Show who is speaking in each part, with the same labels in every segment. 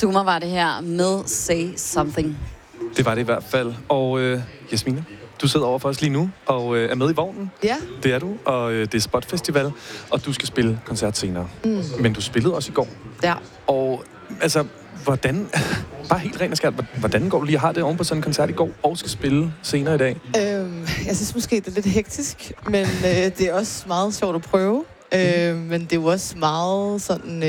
Speaker 1: Zuma var det her med Say Something.
Speaker 2: Det var det i hvert fald. Og Jasmine, du sidder over for os lige nu og er med i vognen.
Speaker 3: Ja.
Speaker 2: Det er du, og det er Spot Festival, og du skal spille koncert senere. Men du spillede også i går.
Speaker 3: Ja.
Speaker 2: Og altså, hvordan, bare helt rent og skært, hvordan går du lige at have det oven på sådan en koncert i går, og skal spille senere i dag?
Speaker 3: Jeg synes måske, det er lidt hektisk, men det er også meget sjovt at prøve. Men det er jo også meget sådan...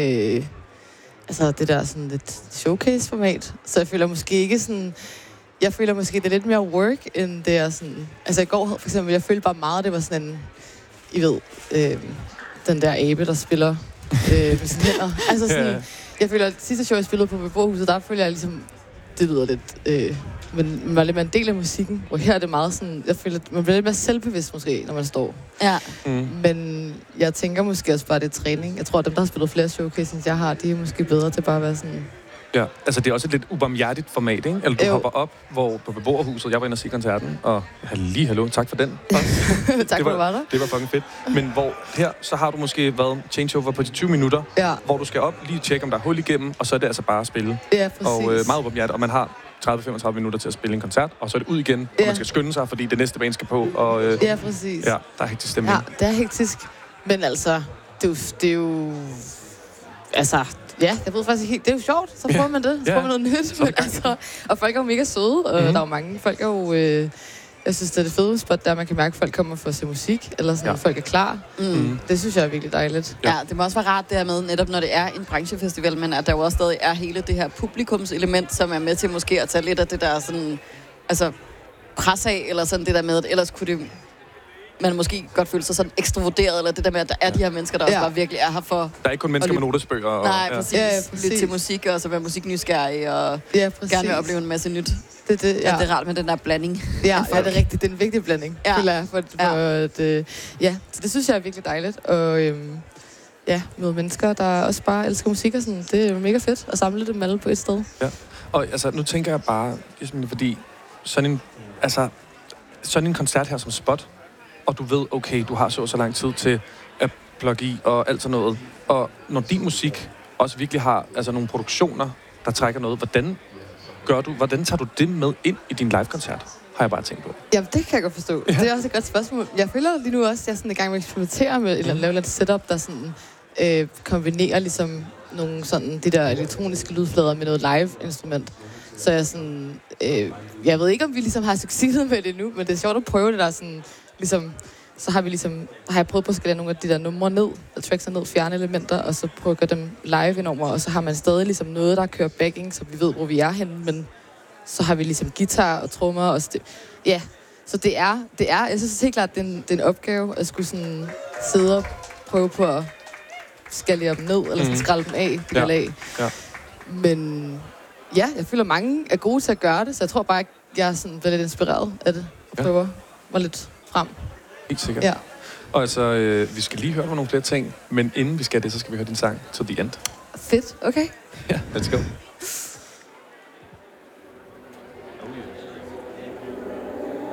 Speaker 3: altså, det der sådan lidt showcase-format. Så jeg føler måske ikke sådan... Jeg føler måske, det er lidt mere work, end det er sådan... Altså, i går for eksempel, jeg følte bare meget, det var sådan en... I ved, den der abe, der spiller med sine hænder. Altså sådan... Jeg føler, at sidste show, jeg spillede på Beboerhuset, der føler jeg ligesom... Det lyder lidt... men man er lidt mere en del af musikken, hvor her er det meget sådan... Jeg føler, at man bliver lidt mere selvbevidst måske, når man står.
Speaker 1: Ja.
Speaker 3: Men jeg tænker måske også bare, det er træning. Jeg tror, at dem, der har spillet flere showcases, end jeg har, de er måske bedre til bare at være sådan...
Speaker 2: Ja, altså det er også et lidt ubarmhjertigt format, ikke? Eller du hopper op, hvor på Beboerhuset, jeg var inde og se koncerten, og hallo, tak for den.
Speaker 3: Tak for, du var der.
Speaker 2: Det var fucking fedt. Men hvor her, så har du måske været changeover på de 20 minutter, hvor du skal op, lige tjekke, om der er hul igennem, og så er det altså bare at spille.
Speaker 3: Ja, præcis.
Speaker 2: Og meget ubarmhjertigt, og man har 30-35 minutter til at spille en koncert, og så er det ud igen, og man skal skynde sig, fordi det næste bane skal på. Og,
Speaker 3: ja, præcis.
Speaker 2: Ja, der er hektisk stemning.
Speaker 3: Ja, det er hektisk. Men altså, det er jo... Altså... Ja, jeg ved faktisk ikke helt. Det er jo sjovt, så prøver man det. Så prøver man noget nyt. Men, altså, og folk er jo mega søde, og der er jo mange. Folk er jo... jeg synes, det er det fede spot, der man kan mærke, at folk kommer for at se musik, eller sådan, folk er klar. Det synes jeg er virkelig dejligt.
Speaker 1: Ja, det må også være rart det her med, netop når det er en branchefestival, men at der jo også stadig er hele det her publikumselement, som er med til måske at tage lidt af det der sådan... Altså, pres af, eller sådan det der med, at ellers kunne det... Man måske godt føle sig sådan ekstravurderet, eller det der med, at der er de her mennesker, der også bare virkelig er her for...
Speaker 2: Der er ikke kun mennesker med notesbøger. Og,
Speaker 1: nej, præcis. Lytte til musik, og så være musiknysgerrig, og gerne vil opleve en masse nyt.
Speaker 3: Det er
Speaker 1: det er rart med den der blanding.
Speaker 3: Ja, det er rigtigt. Det er en vigtig blanding, føler jeg. Så det synes jeg er virkelig dejligt. Og møde mennesker, der også bare elsker musik og sådan. Det er mega fedt at samle dem alle på et sted.
Speaker 2: Ja, og altså, nu tænker jeg bare, fordi sådan en koncert her som Spot, og du ved, okay, du har så lang tid til at plukke i og alt sådan noget. Og når din musik også virkelig har nogle produktioner, der trækker noget, hvordan tager du det med ind i din live-koncert? Har jeg bare tænkt på.
Speaker 3: Ja, det kan jeg godt forstå. Ja. Det er også et godt spørgsmål. Jeg føler lige nu også, at jeg er sådan i gang med at eksperimentere med eller lave et setup, der sådan kombinerer ligesom nogle sådan de der elektroniske lydflader med noget live-instrument. Så jeg sådan... jeg ved ikke, om vi ligesom har successet med det nu, men det er sjovt at prøve det der sådan... Ligesom, så har jeg prøvet på at skalere nogle af de der numre ned, eller tracks ned, fjerne elementer, og så prøve at gøre dem live indover, og så har man stadig ligesom noget, der kører backing, så vi ved, hvor vi er henne, men så har vi ligesom guitar og trommer og så det er, jeg synes helt klart, det er en opgave at skulle sådan sidde og prøve på at skalere dem ned, eller sådan skralde dem af, de der lag. Ja. Men ja, jeg føler mange er gode til at gøre det, så jeg tror bare, at jeg er sådan lidt inspireret af det, og prøver mig lidt frem.
Speaker 2: Helt sikkert.
Speaker 3: Ja.
Speaker 2: Og altså, vi skal lige høre på nogle flere ting, men inden vi skal det, så skal vi høre din sang To The End.
Speaker 3: Fedt, okay.
Speaker 2: Ja, let's go.